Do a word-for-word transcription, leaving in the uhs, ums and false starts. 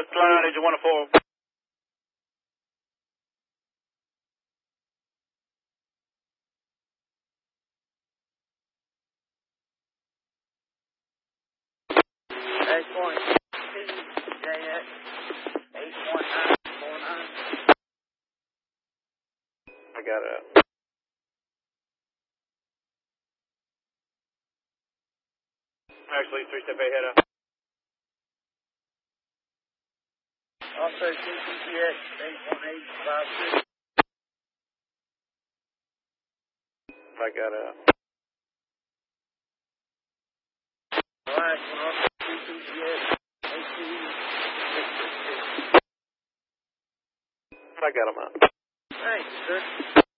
line, agent one oh four. Eight point two J X eight one nine four nine. I got it. Actually, three step ahead up. Also two T X eight one eight five six. I got it. Last one also two T X eight two six six six. I got him out. Thanks, sir.